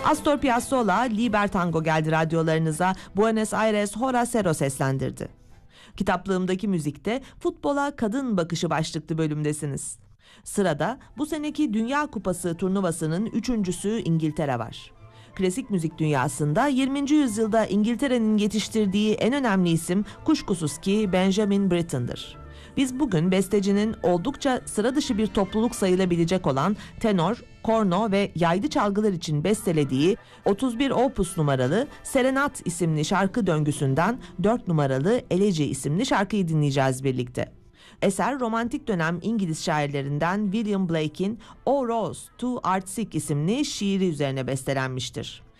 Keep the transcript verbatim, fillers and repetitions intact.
Astor Piazzolla, Liber Tango geldi radyolarınıza. Buenos Aires Horacero seslendirdi. Kitaplığımdaki müzikte futbola kadın bakışı başlıklı bölümdesiniz. Sırada bu seneki Dünya Kupası turnuvasının üçüncüsü İngiltere var. Klasik müzik dünyasında yirminci yüzyılda İngiltere'nin yetiştirdiği en önemli isim kuşkusuz ki Benjamin Britten'dır. Biz bugün bestecinin oldukça sıra dışı bir topluluk sayılabilecek olan tenor, korno ve yaylı çalgılar için bestelediği otuz bir opus numaralı Serenat isimli şarkı döngüsünden dört numaralı Elegy isimli şarkıyı dinleyeceğiz birlikte. Eser romantik dönem İngiliz şairlerinden William Blake'in O Rose Too Artsy isimli şiiri üzerine bestelenmiştir.